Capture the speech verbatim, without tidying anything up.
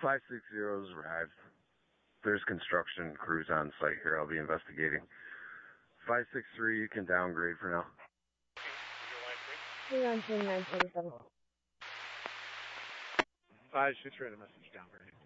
five six zero's arrived. There's construction crews on site here. I'll be investigating. five six three, you can downgrade for now. Three on twenty-nine forty-seven. Five six three, the message downgrade.